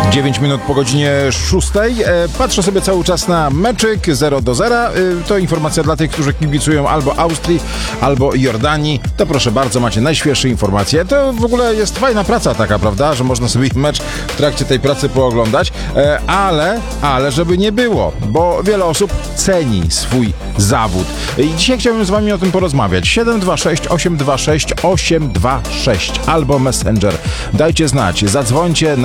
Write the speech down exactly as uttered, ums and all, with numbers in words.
dziewięć minut po godzinie szóstej. Patrzę sobie cały czas na meczyk zero do zera. To informacja dla tych, którzy kibicują albo Austrii, albo Jordanii. To proszę bardzo, macie najświeższe informacje. To w ogóle jest fajna praca taka, prawda, że można sobie mecz w trakcie tej pracy pooglądać. Ale, ale żeby nie było, bo wiele osób ceni swój zawód. I dzisiaj chciałbym z wami o tym porozmawiać. siedem dwa sześć osiem dwa sześć osiem dwa sześć albo Messenger. Dajcie znać, zadzwońcie na